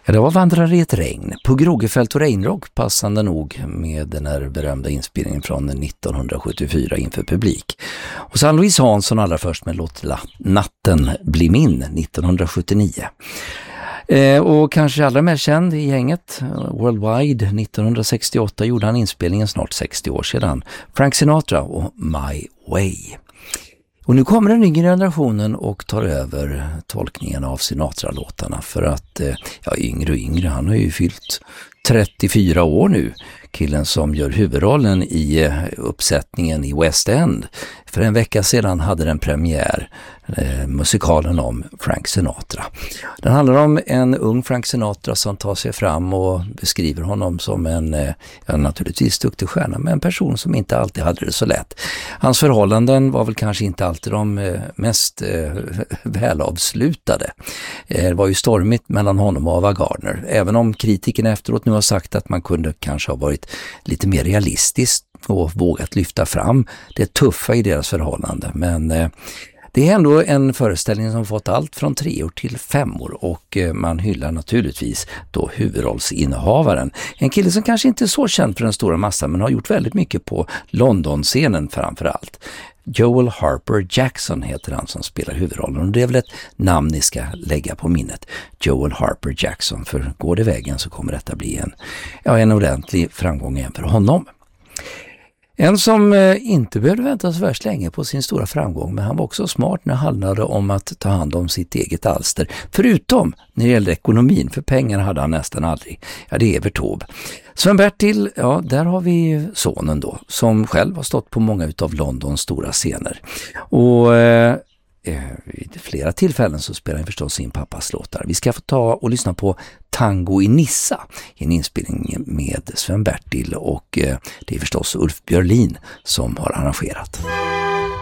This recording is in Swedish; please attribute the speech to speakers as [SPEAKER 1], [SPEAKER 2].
[SPEAKER 1] Ja, det var Vandrar i ett regn på Grogefält och Regnrock, passande nog med den här berömda inspelningen från 1974 inför publik. Och så Louise Hansson allra först med låt Natten blir min 1979. Och kanske allra mest känd i gänget, Worldwide 1968 gjorde han inspelningen snart 60 år sedan. Frank Sinatra och My Way. Och nu kommer den yngre generationen och tar över tolkningen av Sinatra-låtarna för att, yngre och yngre, han har ju fyllt 34 år nu, killen som gör huvudrollen i uppsättningen i West End. För en vecka sedan hade den premiär, musikalen om Frank Sinatra. Den handlar om en ung Frank Sinatra som tar sig fram och beskriver honom som en, naturligtvis duktig stjärna, men en person som inte alltid hade det så lätt. Hans förhållanden var väl kanske inte alltid de mest välavslutade. Det var ju stormigt mellan honom och Ava Gardner, även om kritiken efteråt nu har sagt att man kunde kanske ha varit lite mer realistisk och vågat lyfta fram det tuffa i deras förhållande. Men det är ändå en föreställning som fått allt från 3 till 5 och man hyllar naturligtvis då huvudrollsinnehavaren. En kille som kanske inte är så känd för den stora massan men har gjort väldigt mycket på London-scenen framför allt. Joel Harper Jackson heter han som spelar huvudrollen och det är väl ett namn ni ska lägga på minnet. Joel Harper Jackson, för går det vägen så kommer detta bli en ordentlig framgång även för honom. En som inte behövde vänta så värst länge på sin stora framgång, men han var också smart när det handlade om att ta hand om sitt eget alster. Förutom när det gällde ekonomin, för pengar hade han nästan aldrig. Ja, det är Evert Taube. Sven-Bertil, ja, där har vi sonen då, som själv har stått på många utav Londons stora scener. Och vid flera tillfällen så spelar han förstås sin pappas låtar. Vi ska få ta och lyssna på Tango i Nissa, en inspelning med Sven-Bertil och det är förstås Ulf Björlin som har arrangerat.